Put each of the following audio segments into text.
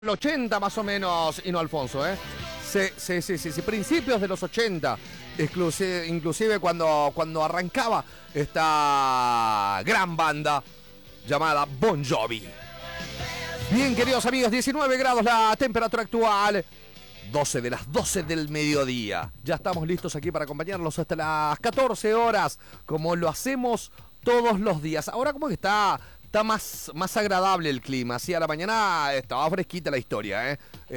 El 80 más o menos, y no Alfonso, ¿eh? Sí, principios de los 80, inclusive cuando arrancaba esta gran banda llamada Bon Jovi. Bien, queridos amigos, 19 grados la temperatura actual, 12 de las 12 del mediodía. Ya estamos listos aquí para acompañarlos hasta las 14 horas, como lo hacemos todos los días. Ahora como que está más agradable el clima. Sí, a la mañana estaba fresquita la historia,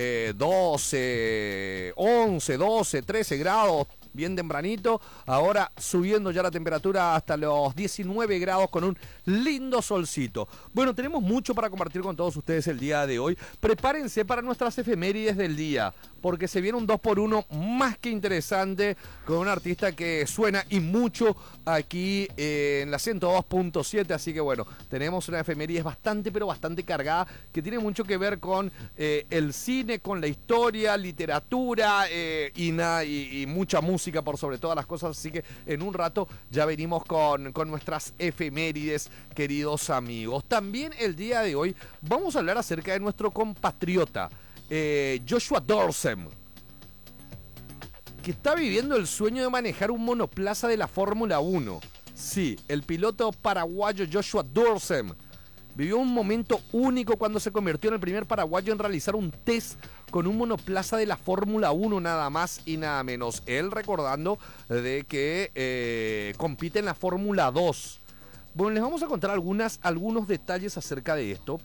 12, 11, 12, 13 grados, bien tempranito. Ahora subiendo ya la temperatura hasta los 19 grados con un lindo solcito. Bueno, tenemos mucho para compartir con todos ustedes el día de hoy. Prepárense para nuestras efemérides del día, porque se viene un 2x1 más que interesante con un artista que suena y mucho aquí en la 102.7. Así que bueno, tenemos una efemérides bastante cargada, que tiene mucho que ver con el cine, con la historia, literatura y mucha música por sobre todas las cosas. Así que en un rato ya venimos con nuestras efemérides, queridos amigos. También el día de hoy vamos a hablar acerca de nuestro compatriota Joshua Dorsem, que está viviendo el sueño de manejar un monoplaza de la Fórmula 1. Sí, el piloto paraguayo Joshua Dorsem vivió un momento único cuando se convirtió en el primer paraguayo en realizar un test con un monoplaza de la Fórmula 1, nada más y nada menos. Él recordando de que compite en la Fórmula 2. Bueno, les vamos a contar algunos detalles acerca de esto.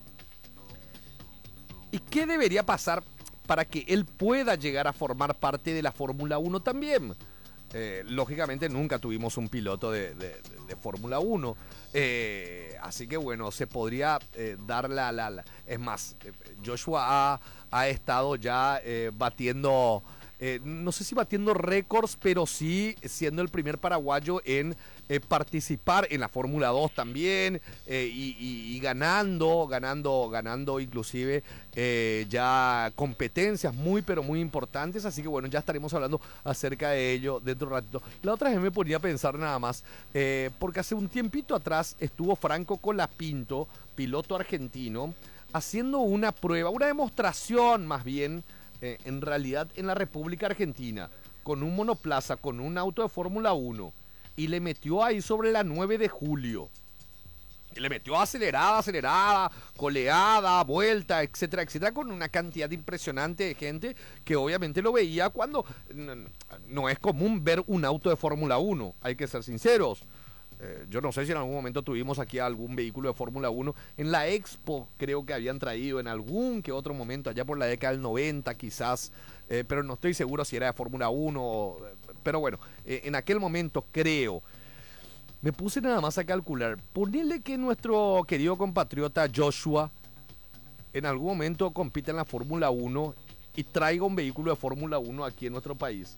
¿Y qué debería pasar para que él pueda llegar a formar parte de la Fórmula 1 también? Lógicamente nunca tuvimos un piloto de Fórmula 1. Así que bueno, se podría dar Es más, Joshua ha estado ya batiendo... no sé si batiendo récords, pero sí siendo el primer paraguayo en participar en la Fórmula 2 también, y ganando inclusive ya competencias muy importantes. Así que bueno, ya estaremos hablando acerca de ello dentro de un ratito. La otra vez me ponía a pensar nada más, porque hace un tiempito atrás estuvo Franco Colapinto, piloto argentino, haciendo una prueba, una demostración más bien, en realidad en la República Argentina, con un monoplaza, con un auto de Fórmula 1, y le metió ahí sobre la 9 de julio. Y le metió acelerada, coleada, vuelta, etcétera, con una cantidad impresionante de gente que obviamente lo veía cuando no es común ver un auto de Fórmula 1, hay que ser sinceros. Yo no sé si en algún momento tuvimos aquí algún vehículo de Fórmula 1. En la Expo creo que habían traído en algún que otro momento, allá por la década del 90 quizás, pero no estoy seguro si era de Fórmula 1, pero bueno, en aquel momento creo. Me puse nada más a calcular, ponele que nuestro querido compatriota Joshua en algún momento compita en la Fórmula 1 y traiga un vehículo de Fórmula 1 aquí en nuestro país.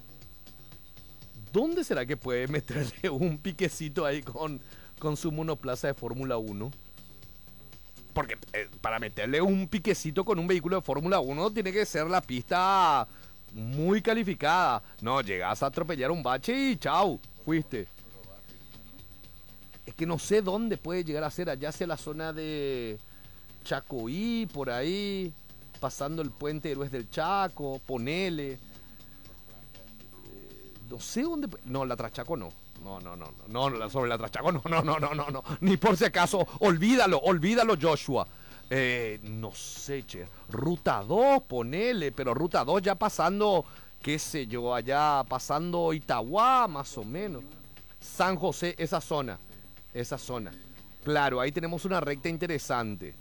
¿Dónde será que puede meterle un piquecito ahí con su monoplaza de Fórmula 1? Porque para meterle un piquecito con un vehículo de Fórmula 1 tiene que ser la pista muy calificada. No, llegas a atropellar un bache y chau, fuiste. Es que no sé dónde puede llegar a ser, allá hacia la zona de Chacoí, por ahí, pasando el puente Héroes del Chaco, ponele... No sé dónde... No, la Trachaco no. No, sobre la Trachaco no. Ni por si acaso. Olvídalo, Joshua. No sé, che. Ruta 2, ponele. Pero Ruta 2 ya pasando, qué sé yo, allá pasando Itagua, más o menos. San José, esa zona. Claro, ahí tenemos una recta interesante.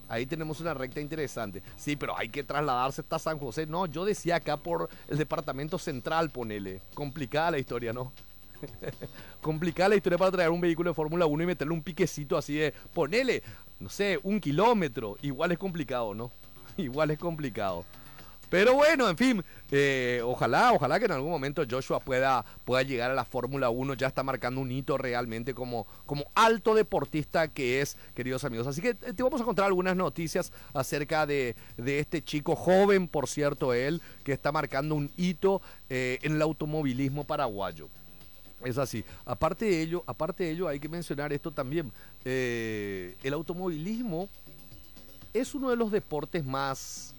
Sí, pero hay que trasladarse hasta San José. No, yo decía acá por el departamento central, ponele. Complicada la historia, ¿no? Complicada la historia para traer un vehículo de Fórmula 1 y meterle un piquecito así de... Ponele, no sé, 1 kilómetro. Igual es complicado, ¿no? Igual es complicado. Pero bueno, en fin, ojalá que en algún momento Joshua pueda llegar a la Fórmula 1. Ya está marcando un hito realmente como alto deportista que es, queridos amigos. Así que te vamos a contar algunas noticias acerca de este chico joven, por cierto, él, que está marcando un hito en el automovilismo paraguayo. Es así. Aparte de ello, hay que mencionar esto también. El automovilismo es uno de los deportes más